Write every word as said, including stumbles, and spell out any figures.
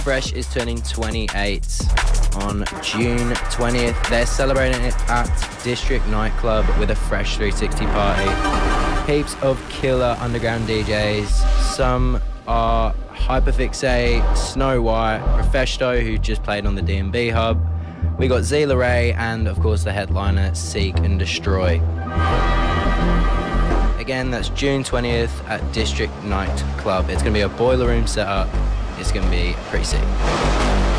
Fresh is turning twenty-eight on June twentieth. They're celebrating it at District Nightclub with a Fresh three sixty party. Heaps of killer underground D Js. Some are Hyperfixate, Snow White, Profesto, who just played on the D and B Hub. We got Zila Ray and, of course, the headliner, Seek and Destroy. Again, that's June twentieth at District Nightclub. It's going to be a boiler room setup. It's going to be pretty sick.